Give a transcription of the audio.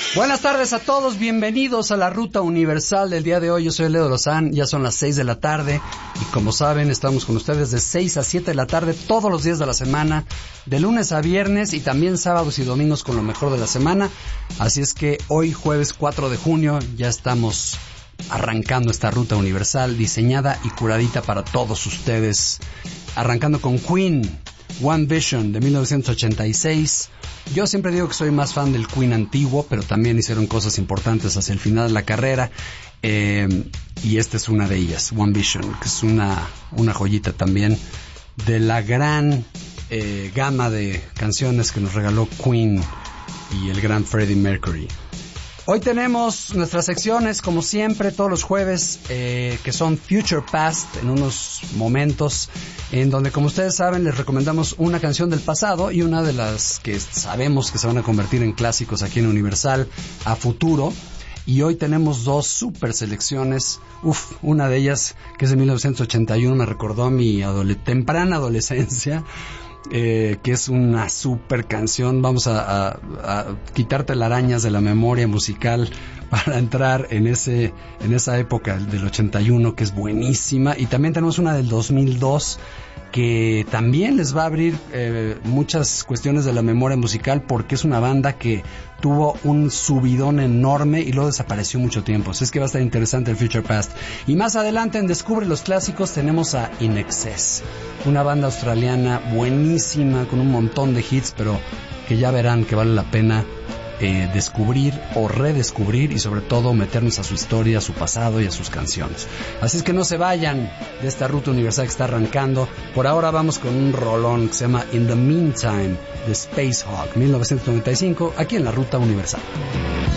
Buenas tardes a todos, bienvenidos a la Ruta Universal del día de hoy. Yo soy Leo Lozán, ya son las 6 de la tarde y como saben estamos con ustedes de 6 a 7 de la tarde todos los días de la semana, de lunes a viernes y también sábados y domingos con lo mejor de la semana. Así es que hoy jueves 4 de junio ya estamos arrancando esta Ruta Universal diseñada y curadita para todos ustedes. Arrancando con Queen, One Vision de 1986. Yo siempre digo que soy más fan del Queen antiguo, pero también hicieron cosas importantes hacia el final de la carrera, y esta es una de ellas, One Vision, que es una joyita también de la gran gama de canciones que nos regaló Queen y el gran Freddie Mercury. Hoy tenemos nuestras secciones, como siempre, todos los jueves, que son Future Past, en unos momentos, en donde, como ustedes saben, les recomendamos una canción del pasado y una de las que sabemos que se van a convertir en clásicos aquí en Universal a futuro. Y hoy tenemos dos super selecciones. Una de ellas, que es de 1981, me recordó a mi temprana adolescencia. Que es una super canción. Vamos a quitarte las arañas de la memoria musical para entrar en esa época del 81, que es buenísima. Y también tenemos una del 2002 que también les va a abrir muchas cuestiones de la memoria musical, porque es una banda que tuvo un subidón enorme y luego desapareció mucho tiempo. Así es que va a estar interesante el Future Past. Y más adelante en Descubre los Clásicos tenemos a In Excess, una banda australiana buenísima con un montón de hits, pero que ya verán que vale la pena descubrir o redescubrir, y sobre todo meternos a su historia, a su pasado y a sus canciones. Así es que no se vayan de esta Ruta Universal que está arrancando. Por ahora vamos con un rolón que se llama In the Meantime de Spacehawk, 1995, aquí en la Ruta Universal.